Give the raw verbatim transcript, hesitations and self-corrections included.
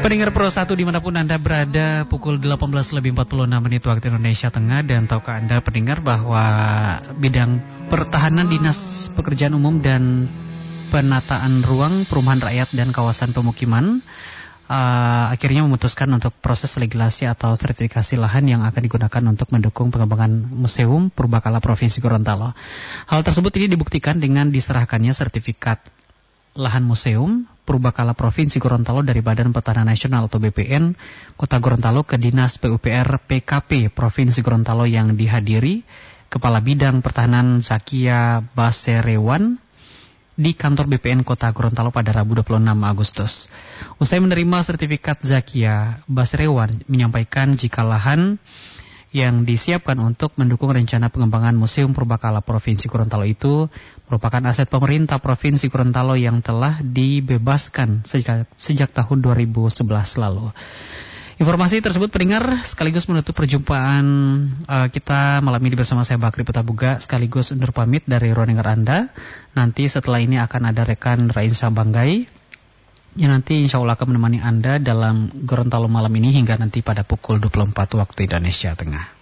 Pendengar Pro satu dimanapun Anda berada, pukul delapan belas lebih empat puluh enam menit waktu Indonesia Tengah. Dan tahukah Anda pendengar bahwa bidang pertahanan Dinas Pekerjaan Umum dan Penataan Ruang Perumahan Rakyat dan Kawasan Pemukiman uh, akhirnya memutuskan untuk proses legislasi atau sertifikasi lahan yang akan digunakan untuk mendukung pengembangan Museum Purbakala Provinsi Gorontalo. Hal tersebut ini dibuktikan dengan diserahkannya sertifikat lahan museum Purbakala Provinsi Gorontalo dari Badan Pertanahan Nasional atau B P N Kota Gorontalo ke Dinas P U P R P K P Provinsi Gorontalo yang dihadiri Kepala Bidang Pertahanan Zakia Baserewan di kantor B P N Kota Gorontalo pada Rabu dua puluh enam Agustus. Usai menerima sertifikat, Zakia Baserewan menyampaikan jika lahan yang disiapkan untuk mendukung rencana pengembangan Museum Purbakala Provinsi Gorontalo itu merupakan aset pemerintah Provinsi Gorontalo yang telah dibebaskan sejak, sejak tahun dua ribu sebelas lalu. Informasi tersebut pendengar sekaligus menutup perjumpaan uh, kita malam ini bersama saya Bakri Putabuga, sekaligus undur pamit dari ruang dengar Anda. Nanti setelah ini akan ada rekan Raisa Banggai yang nanti insya Allah akan menemani Anda dalam Gorontalo malam ini hingga nanti pada pukul dua puluh empat waktu Indonesia Tengah.